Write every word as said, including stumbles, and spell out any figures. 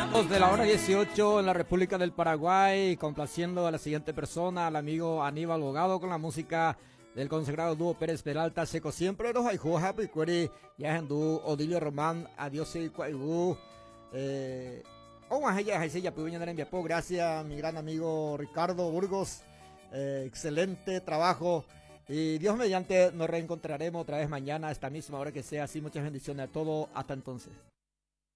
Dos de la hora dieciocho en la República del Paraguay, complaciendo a la siguiente persona, al amigo Aníbal Bogado, con la música del consagrado dúo Pérez Peralta, Seco Siempre, los Haihu, Happy Query, Yahendú, Odilio Román, Adiós y Cuaibú. Eh, oh, gracias, mi gran amigo Ricardo Burgos, eh, excelente trabajo. Y Dios mediante nos reencontraremos otra vez mañana a esta misma hora que sea así. Muchas bendiciones a todos. Hasta entonces.